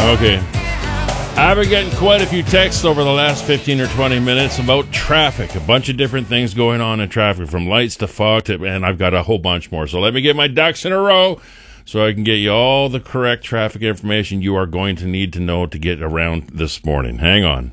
Okay. I've been getting quite a few texts over the last 15 or 20 minutes about traffic. A bunch of different things going on in traffic, from lights to fog to, and I've got a whole bunch more. So let me get my ducks in a row so I can get you all the correct traffic information you are going to need to know to get around this morning. Hang on.